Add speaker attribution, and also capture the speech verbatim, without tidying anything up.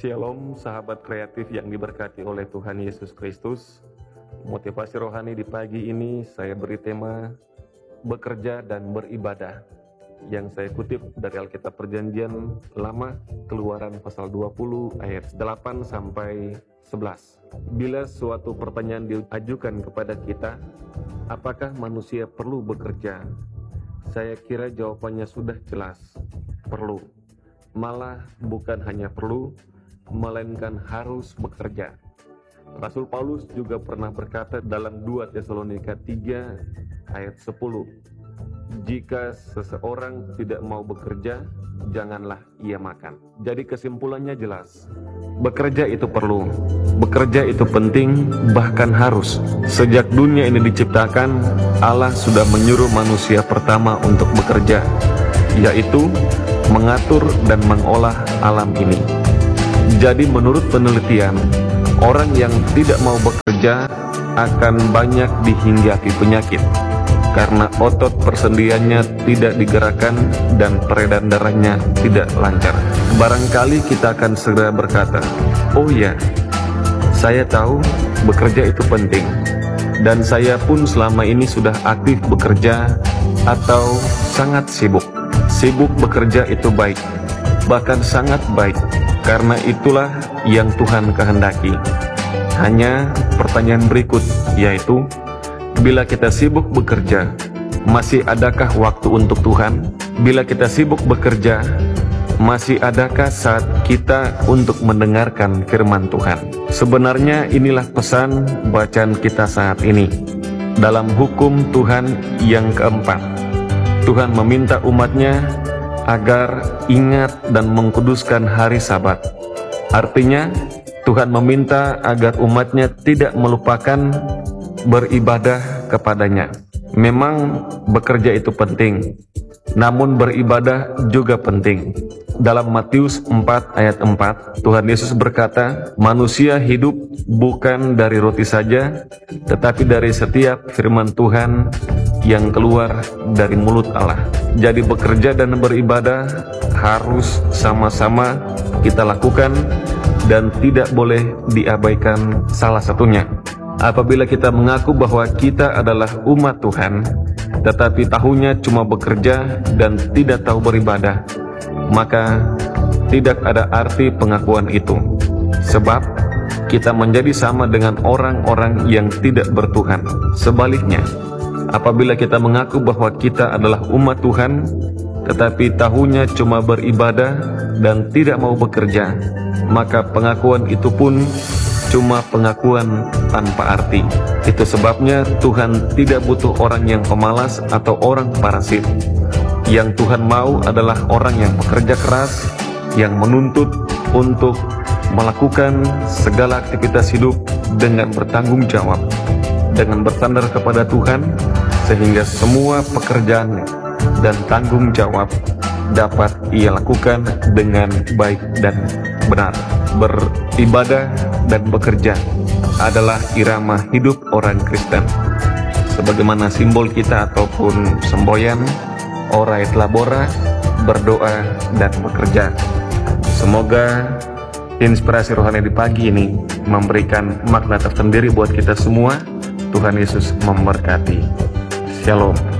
Speaker 1: Shalom sahabat kreatif yang diberkati oleh Tuhan Yesus Kristus. Motivasi rohani di pagi ini saya beri tema bekerja dan beribadah, yang saya kutip dari Alkitab Perjanjian Lama, Keluaran pasal dua puluh ayat delapan sampai sebelas. Bila suatu pertanyaan diajukan kepada kita, apakah manusia perlu bekerja? Saya kira jawabannya sudah jelas, perlu. Malah bukan hanya perlu, melainkan harus bekerja. Rasul Paulus juga pernah berkata dalam dua Tesalonika tiga ayat sepuluh, jika seseorang tidak mau bekerja, janganlah ia makan. Jadi kesimpulannya jelas, bekerja itu perlu, bekerja itu penting, bahkan harus. Sejak dunia ini diciptakan, Allah sudah menyuruh manusia pertama untuk bekerja, yaitu mengatur dan mengolah alam ini. Jadi menurut penelitian, orang yang tidak mau bekerja akan banyak dihinggapi penyakit, karena otot persendiannya tidak digerakkan dan peredaran darahnya tidak lancar. Barangkali kita akan segera berkata, oh ya, saya tahu bekerja itu penting, dan saya pun selama ini sudah aktif bekerja atau sangat sibuk. Sibuk bekerja itu baik, bahkan sangat baik, karena itulah yang Tuhan kehendaki. Hanya pertanyaan berikut, yaitu bila kita sibuk bekerja, masih adakah waktu untuk Tuhan? Bila kita sibuk bekerja, masih adakah saat kita untuk mendengarkan firman Tuhan? Sebenarnya inilah pesan bacaan kita saat ini dalam hukum Tuhan yang keempat. Tuhan meminta umatnya agar ingat dan mengkuduskan hari Sabat. Artinya, Tuhan meminta agar umatnya tidak melupakan beribadah kepadanya. Memang bekerja itu penting, namun beribadah juga penting. Dalam Matius empat ayat empat, Tuhan Yesus berkata, manusia hidup bukan dari roti saja, tetapi dari setiap firman Tuhan yang keluar dari mulut Allah. Jadi bekerja dan beribadah harus sama-sama kita lakukan dan tidak boleh diabaikan salah satunya. Apabila kita mengaku bahwa kita adalah umat Tuhan, tetapi tahunya cuma bekerja dan tidak tahu beribadah, maka tidak ada arti pengakuan itu. Sebab kita menjadi sama dengan orang-orang yang tidak bertuhan. Sebaliknya, apabila kita mengaku bahwa kita adalah umat Tuhan, tetapi tahunya cuma beribadah dan tidak mau bekerja, maka pengakuan itu pun cuma pengakuan tanpa arti. Itu sebabnya Tuhan tidak butuh orang yang pemalas atau orang parasit. Yang Tuhan mau adalah orang yang bekerja keras, yang menuntut untuk melakukan segala aktivitas hidup dengan bertanggung jawab, dengan bersandar kepada Tuhan, sehingga semua pekerjaan dan tanggung jawab dapat ia lakukan dengan baik dan benar. Beribadah dan bekerja adalah irama hidup orang Kristen. Sebagaimana simbol kita ataupun semboyan, ora et labora, berdoa dan bekerja. Semoga inspirasi rohani di pagi ini memberikan makna tersendiri buat kita semua. Tuhan Yesus memberkati. Shalom.